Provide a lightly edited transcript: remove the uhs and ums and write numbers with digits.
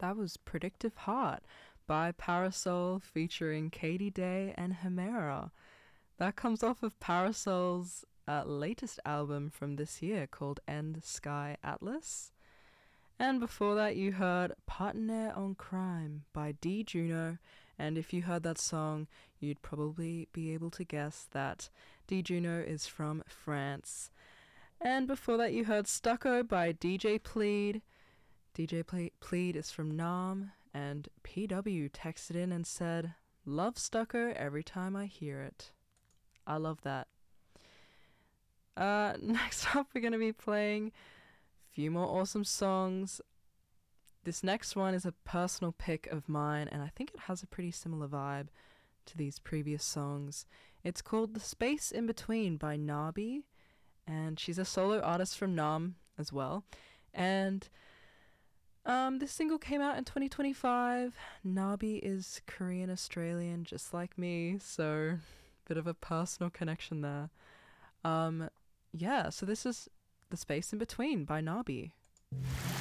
That was Predictive Heart by Parasol featuring Katie Day and Hemera. That comes off of Parasol's latest album from this year called End Sky Atlas. And before that you heard Partenaire en Crime by D. Juno, and if you heard that song you'd probably be able to guess that D. Juno is from France. And before that you heard Stucco by DJ Plead. DJ Plead is from Nam, and PW texted in and said, "Love Stucco every time I hear it." I love that. Next up we're going to be playing a few more awesome songs. This next one is a personal pick of mine, and I think it has a pretty similar vibe to these previous songs. It's called The Space in Between by Nabi, and she's a solo artist from Nam as well. And this single came out in 2025. Nabi is Korean Australian, just like me, so bit of a personal connection there. So this is The Space in Between by Nabi.